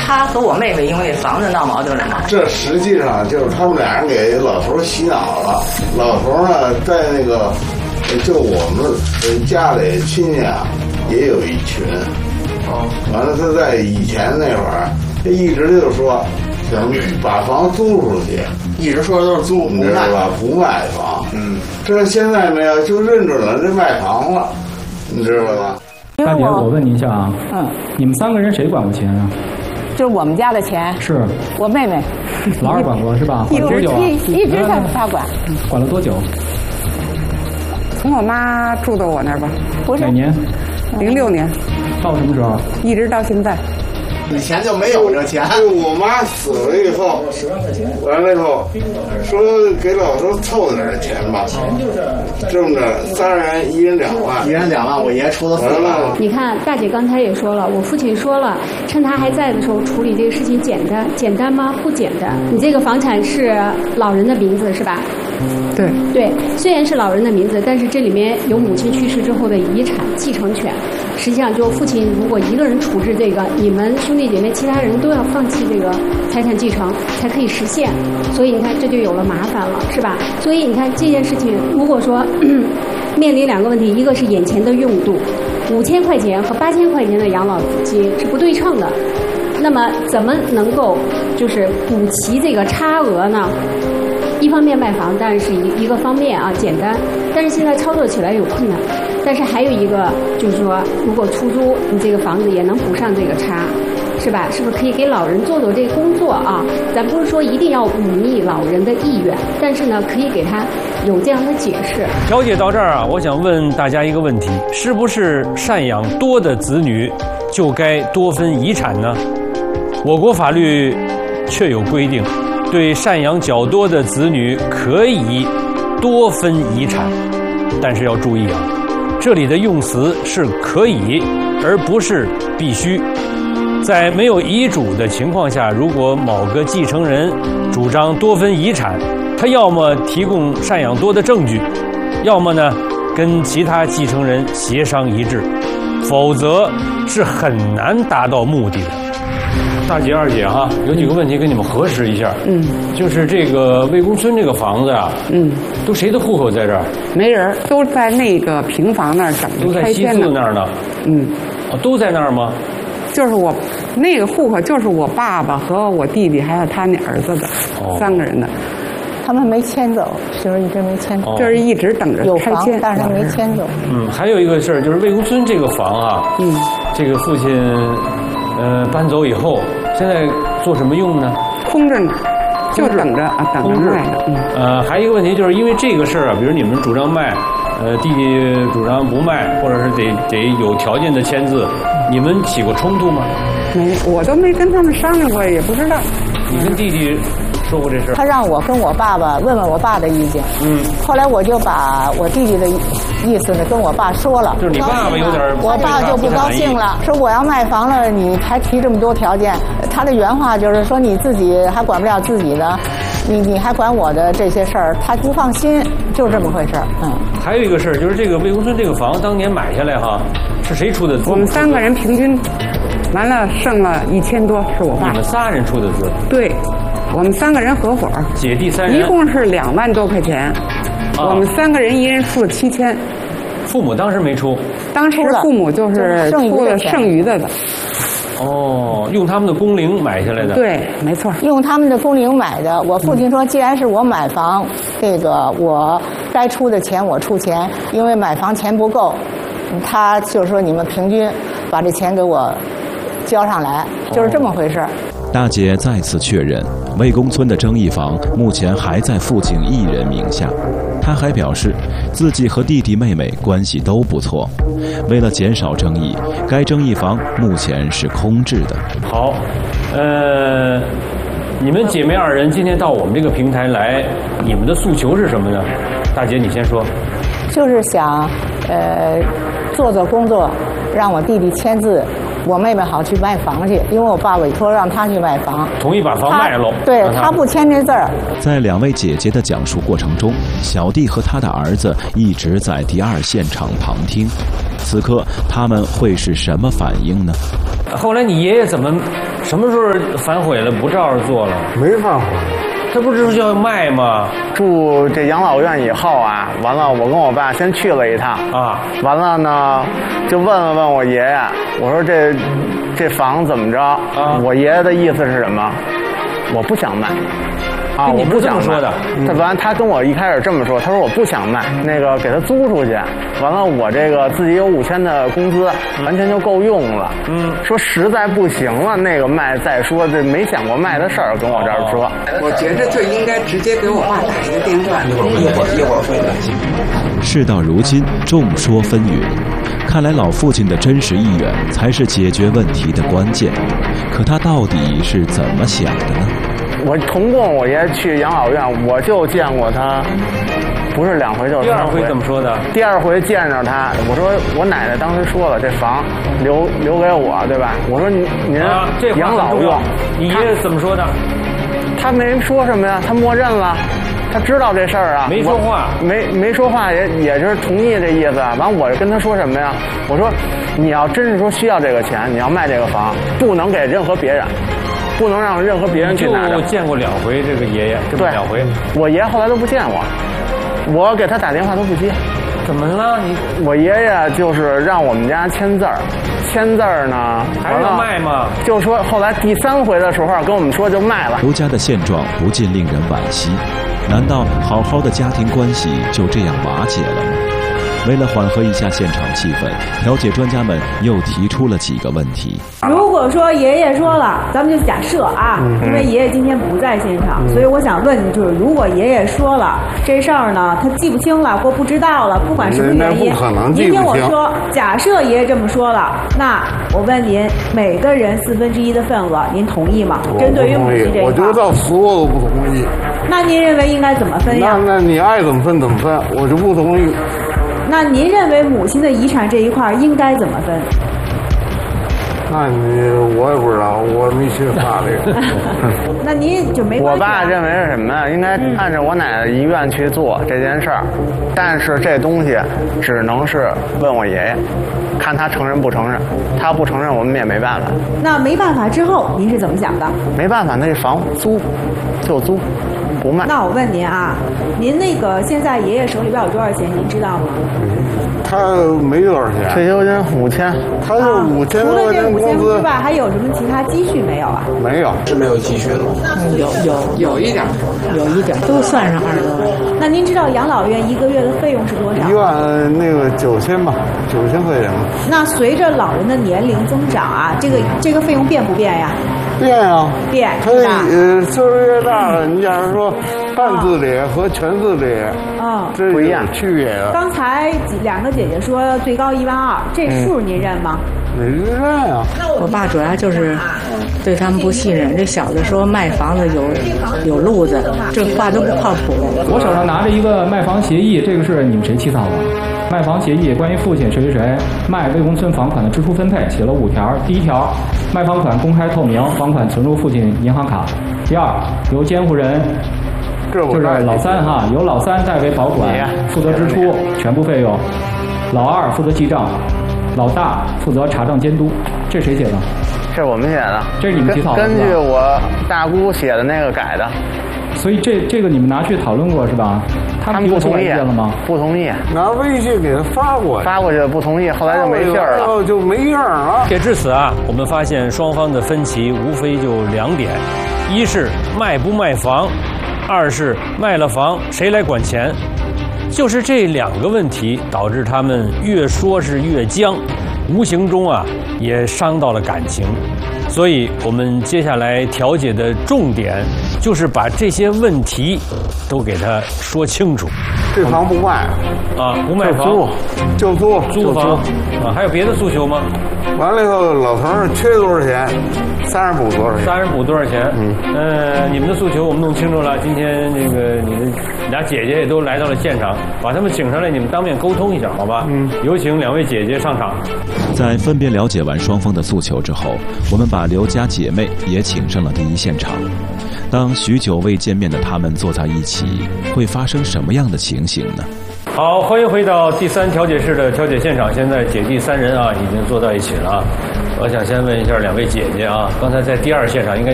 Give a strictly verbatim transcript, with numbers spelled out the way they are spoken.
他和我妹妹因为房子闹矛盾了吗？ 这实际上就是他们俩人给老头洗脑了。老头呢，在那个就我们家里亲戚啊，也有一群。哦，完了他在以前那会儿，他一直就说想把房租出去， 一直说的都是租， 你知道吧？不卖房。嗯，这现在没有，就认准了这卖房了，你知道吧？ 大姐，我问您一下啊，嗯，你们三个人谁管过钱啊？ 就是我们家的钱。是。我妹妹。 老二管过是吧？管了多久啊？ 一一直他他管。 管了多久？ 从我妈住到我那儿吧。 不是。 哪年？ 零六年。 到什么时候？ 一直到现在。 以前就没有这钱。 就我妈死了以后，十万块钱，完了以后说给老头凑点钱吧，钱就是这么着，仨人一人两万， 一人两万，我爷出了四万。 你看大姐刚才也说了，我父亲说了，趁他还在的时候处理这个事情简单，简单吗？不简单。你这个房产是老人的名字是吧？ 对对，虽然是老人的名字，但是这里面有母亲去世之后的遗产继承权。实际上，就父亲如果一个人处置这个，你们兄弟姐妹其他人都要放弃这个财产继承才可以实现。所以你看，这就有了麻烦了，是吧？所以你看这件事情，如果说面临两个问题，一个是眼前的用度，五千块钱和八千块钱的养老金是不对称的，那么怎么能够就是补齐这个差额呢？一方面卖房当然是一一个方面啊，简单，但是现在操作起来有困难。但是还有一个就是说，如果出租，你这个房子也能补上这个差，是吧？是不是可以给老人做做这个工作啊？咱不是说一定要忤逆老人的意愿，但是呢，可以给他有这样的解释。 调解到这儿啊，我想问大家一个问题：是不是赡养多的子女就该多分遗产呢？我国法律确有规定，对赡养较多的子女可以多分遗产，但是要注意啊，这里的用词是可以，而不是必须。在没有遗嘱的情况下，如果某个继承人主张多分遗产，他要么提供赡养多的证据，要么呢跟其他继承人协商一致，否则是很难达到目的的。大姐二姐哈，有几个问题跟你们核实一下。嗯，就是这个魏公村这个房子啊，嗯，都谁的户口在这儿？ 没人，都在那个平房那儿等着开迁呢。 都在西四那儿呢。 嗯， 哦，都在那儿吗？ 就是我那个户口，就是我爸爸和我弟弟还有他那儿子的、哦、三个人的。 他们没迁走，媳妇一直没迁走， 哦、就是一直等着开迁， 但是他没迁走。 嗯，还有一个事儿就是魏公村这个房啊，嗯，这个父亲呃搬走以后，现在做什么用呢？ 空着呢，就等着啊，等着卖呢。嗯。 呃，还有一个问题就是因为这个事儿啊，比如你们主张卖，呃，弟弟主张不卖，或者是得得有条件的签字，你们起过冲突吗？ 没，我都没跟他们商量过，也不知道。 你跟弟弟说过这事儿？ 他让我跟我爸爸问问我爸的意见。嗯。后来我就把我弟弟的意思呢跟我爸说了。 就是你爸爸有点， 我爸就不高兴了，说我要卖房了，你还提这么多条件。他的原话就是说你自己还管不了自己的，你你还管我的这些事儿，他不放心，就这么回事儿。嗯。 还有一个事儿就是这个魏公村这个房当年买下来哈，是谁出的资？ 我们三个人平均，完了剩了一千多，是我爸。 你们仨人出的资？ 对。我们三个人合伙， 姐弟三人， 一共是两万多块钱。啊、我们三个人一人出了七千。 父母当时没出， 当时父母就是出了剩余的的。 哦，用他们的工龄买下来的。 对，没错， 用他们的工龄买的。我父亲说，既然是我买房，这个我该出的钱我出钱，因为买房钱不够，他就说你们平均把这钱给我交上来，就是这么回事。 大姐再次确认，魏公村的争议房目前还在父亲一人名下。她还表示，自己和弟弟妹妹关系都不错。为了减少争议，该争议房目前是空置的。 好，呃，你们姐妹二人今天到我们这个平台来，你们的诉求是什么呢？大姐，你先说。 就是想，呃，做做工作，让我弟弟签字。 我妹妹好去卖房去，因为我爸委托让她去卖房， 同意把房卖了。 对，她不签这字儿。 在两位姐姐的讲述过程中，小弟和他的儿子一直在第二现场旁听。此刻他们会是什么反应呢？ 后来你爷爷怎么什么时候反悔了，不照着做了？ 没反悔。 他不是要卖吗？ 住这养老院以后啊，完了，我跟我爸先去了一趟啊， 完了呢，就问了问我爷爷，我说这这房怎么着？啊，我爷爷的意思是什么？我不想卖。啊，我不想说的。他完，他跟我一开始这么说，他说我不想卖，那个给他租出去。完了，我这个自己有五千的工资，完全就够用了。嗯，说实在不行了，那个卖再说，这没想过卖的事儿跟我这儿说。 我觉着就应该直接给我爸打一个电话。一会儿一会儿一会儿回来。 事到如今，众说纷纭，看来老父亲的真实意愿才是解决问题的关键。可他到底是怎么想的呢？ 我同共我爷去养老院，我就见过他，不是两回就是三回。 第二回怎么说的？ 第二回见着他，我说我奶奶当时说了，这房留留给我，对吧？我说您您养老用， 你爷爷怎么说的？ 他没说什么呀，他默认了。他知道这事儿啊， 没说话， 没没说话也也是同意这意思。完，我跟他说什么呀？我说，你要真是说需要这个钱，你要卖这个房，不能给任何别人，不能让任何别人去拿着。 就见过两回这个爷爷，对，两回。 我爷后来都不见我，我给他打电话都不接。 怎么了？你我爷爷就是让我们家签字儿，签字儿呢， 还是要卖吗？ 就说后来第三回的时候跟我们说就卖了。 刘家的现状不禁令人惋惜。难道好好的家庭关系就这样瓦解了吗？为了缓和一下现场气氛，调解专家们又提出了几个问题。 如果说爷爷说了，咱们就假设啊，因为爷爷今天不在现场，所以我想问你，就是如果爷爷说了这事儿呢，他记不清了或不知道了，不管什么原因，您听我说，假设爷爷这么说了，那我问您，每个人四分之一的份额，您同意吗？针对于母亲这一块， 我觉得到死我都不同意。 那您认为应该怎么分呀？ 那那你爱怎么分怎么分，我就不同意。 那您认为母亲的遗产这一块应该怎么分？ 那你我也不知道，我没学法律。 那您就没关系、啊。 我爸认为是什么呀？应该按照我奶奶的遗愿去做这件事儿，但是这东西只能是问我爷爷，看他承认不承认。他不承认，我们也没办法。 那没办法之后，您是怎么想的？ 没办法，那房租就租。不卖。 那我问您啊，您那个现在爷爷手里边有多少钱？您知道吗？ 他没多少钱， 退休金五千， 他就五千多块钱工资。除了这五千之外，还有什么其他积蓄没有啊？ 没有， 是没有积蓄了。 嗯，有有有一点， 有一点，都算上二十多万。 那您知道养老院一个月的费用是多少？ 一万那个九千吧，九千块钱吧。 那随着老人的年龄增长啊，这个这个费用变不变呀？ 变啊， 变。 他呃岁数越大了，你假如说半自理和全自理， 嗯， 这不一样区别的。 刚才两个姐姐说最高一万二，这数您认吗？ 没认啊。 我爸主要就是对他们不信任，这小子说卖房子有有路子，这话都不靠谱。 我手上拿着一个卖房协议，这个是你们谁起草的？卖房协议关于父亲谁谁谁卖魏公村房款的支出分配，写了五条。第一条，卖房款公开透明，房款存入父亲银行卡。第二，由监护人，就是老三哈，由老三代为保管，负责支出全部费用。老二负责记账，老大负责查账监督。这谁写的？ 这是我们写的。 这是你们起草的。 根据我大姑写的那个改的。 所以这这个你们拿去讨论过是吧？ 他们不同意了吗？ 不同意， 拿微信给他发过去， 发过去不同意，后来就没信儿了， 就没影了。 且至此啊，我们发现双方的分歧无非就两点：一是卖不卖房，二是卖了房谁来管钱。就是这两个问题导致他们越说是越僵，无形中啊也伤到了感情。 所以我们接下来调解的重点就是把这些问题都给他说清楚。 这房不卖啊，不卖房， 就租， 租房啊，还有别的诉求吗？ 完了以后，老头儿缺多少钱？三十补多少钱？ 三十补多少钱？嗯，呃，你们的诉求我们弄清楚了。今天这个你的俩姐姐也都来到了现场，把他们请上来，你们当面沟通一下，好吧？嗯，有请两位姐姐上场。 在分别了解完双方的诉求之后，我们把刘家姐妹也请上了第一现场。当许久未见面的他们坐在一起，会发生什么样的情形呢？ 好，欢迎回到第三调解室的调解现场。现在姐弟三人啊，已经坐到一起了啊。我想先问一下两位姐姐啊，刚才在第二现场应该